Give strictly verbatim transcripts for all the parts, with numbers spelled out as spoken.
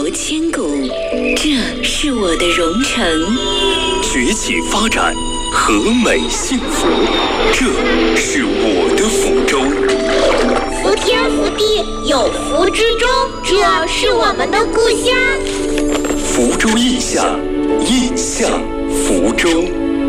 朝千古，这是我的蓉城。 崛起发展，和美幸福，这是我的福州。 福天福地，有福之州，这是我们的故乡。 福州印象，印象福州。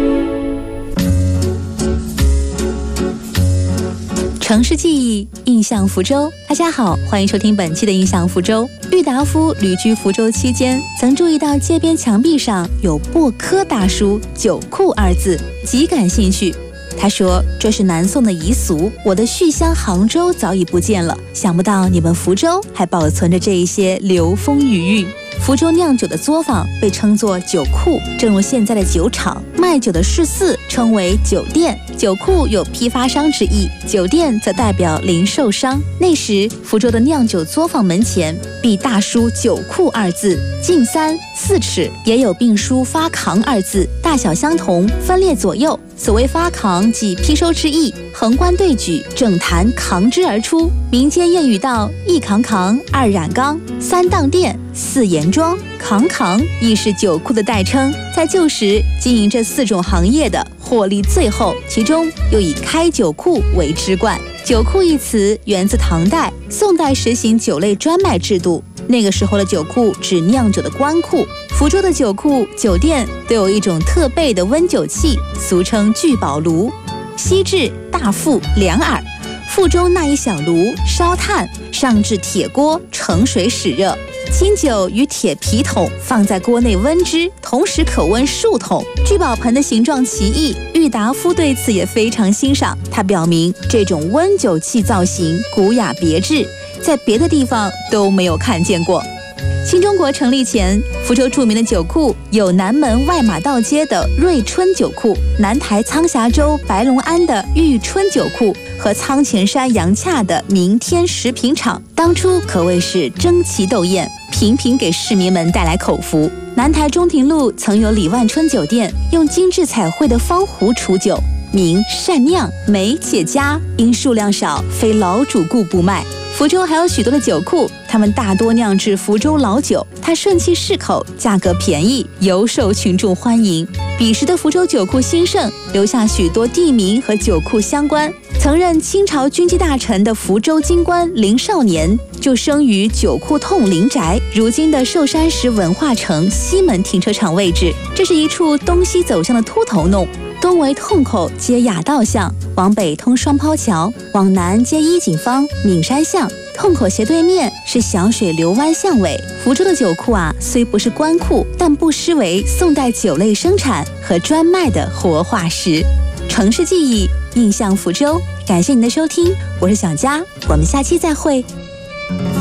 城市记忆，印象福州。大家好，欢迎收听本期的印象福州。郁达夫旅居福州期间，曾注意到街边墙壁上有薄刻大书“酒库”二字，极感兴趣。他说：“这是南宋的遗俗，我的叙乡杭州早已不见了，想不到你们福州还保存着这一些流风余韵。”福州酿酒的作坊被称作酒库，正如现在的酒厂；卖酒的市肆称为酒店。酒库有批发商之意，酒店则代表零售商。那时，福州的酿酒作坊门前必大书“酒库”二字，径三四尺，也有并书“发扛”二字，大小相同，分列左右。所谓发扛，即批收之意，横冠对举，整坛扛之而出。民间谚语道：一扛扛，二染缸，三当店，四盐庄。扛扛亦是酒库的代称，在旧时经营这四种行业的获利最厚，其中又以开酒库为之冠。酒库一词源自唐代，宋代实行酒类专卖制度，那个时候的酒库指酿酒的官库。福州的酒库、酒店都有一种特备的温酒器，俗称聚宝炉，西至大腹两耳，腹中那一小炉，烧炭，上至铁锅，盛水使热。清酒与铁皮桶放在锅内温之，同时可温数桶。聚宝盆的形状奇异，郁达夫对此也非常欣赏。他表明这种温酒器造型古雅别致，在别的地方都没有看见过。新中国成立前，福州著名的酒库有南门外马道街的瑞春酒库，南台苍峡州白龙庵的玉春酒库和苍前山杨洽的明天食品厂，当初可谓是争奇斗艳，频频给市民们带来口福。南台中庭路曾有李万春酒店，用精致彩绘的方壶储酒，名善酿，美且佳，因数量少，非老主顾不卖。福州还有许多的酒库，他们大多酿制福州老酒，它顺气适口，价格便宜，尤受群众欢迎。彼时的福州酒库兴盛，留下许多地名和酒库相关。曾任清朝军机大臣的福州京官林少年就生于酒库痛林宅，如今的寿山石文化城西门停车场位置。这是一处东西走向的秃头弄，东为痛口接雅道巷，往北通双抛桥，往南接衣锦坊、闽山巷。痛口斜对面是小水流湾巷尾。福州的酒库啊，虽不是官库，但不失为宋代酒类生产和专卖的活化石。城市记忆，印象福州。感谢您的收听，我是小佳，我们下期再会。